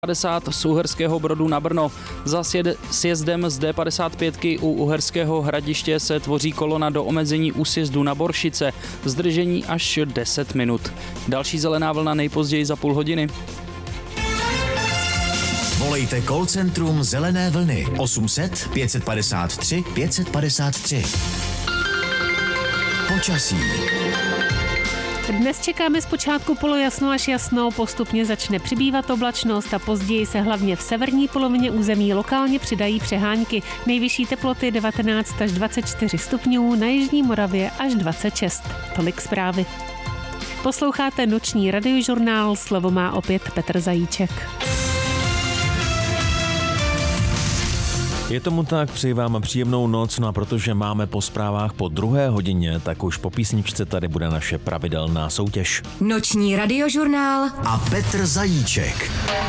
50 z Uherského Brodu na Brno. Za sjezdem z D55 u Uherského Hradiště se tvoří kolona do omezení u sjezdu na Boršice. Zdržení až 10 minut. Další zelená vlna nejpozději za půl hodiny. Volejte call centrum Zelené vlny 800 553 553. Počasí. Dnes čekáme zpočátku polojasno až jasno, postupně začne přibývat oblačnost a později se hlavně v severní polovině území lokálně přidají přehánky. Nejvyšší teploty 19 až 24 stupňů, na jižní Moravě až 26. Tolik zprávy. Posloucháte noční radiožurnál, slovo má opět Petr Zajíček. Je tomu tak, přeji vám příjemnou noc, no a protože máme po zprávách po 2. hodině, tak už po písničce tady bude naše pravidelná soutěž. Noční radiožurnál a Petr Zajíček.